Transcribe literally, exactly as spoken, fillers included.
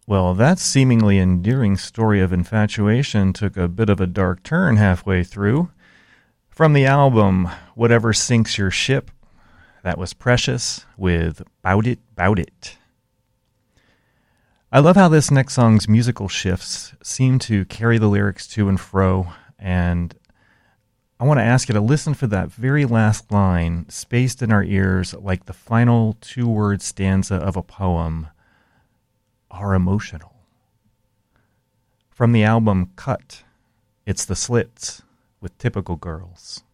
Well, that seemingly endearing story of infatuation took a bit of a dark turn halfway through. From the album Whatever Sinks Your Ship, that was Precious with Bout It, Bout It. I love how this next song's musical shifts seem to carry the lyrics to and fro, and I want to ask you to listen for that very last line, spaced in our ears like the final two-word stanza of a poem, are emotional. From the album Cut, it's The Slits with Typical Girls.